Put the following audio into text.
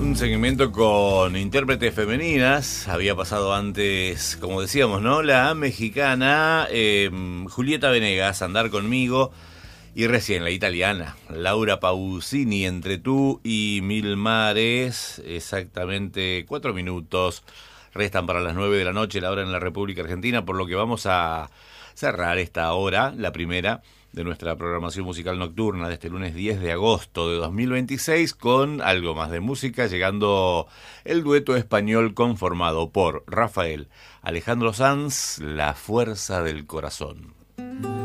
Un segmento con intérpretes femeninas. Había pasado antes, como decíamos, ¿no? La mexicana Julieta Venegas, Andar conmigo. Y recién la italiana, Laura Pausini, Entre tú y mil mares. Exactamente 4 minutos restan para las 9 de la noche, la hora en la República Argentina, por lo que vamos a cerrar esta hora, la primera de nuestra programación musical nocturna de este lunes 10 de agosto de 2026, con algo más de música, llegando el dueto español conformado por Rafael Alejandro Sanz, La Fuerza del Corazón.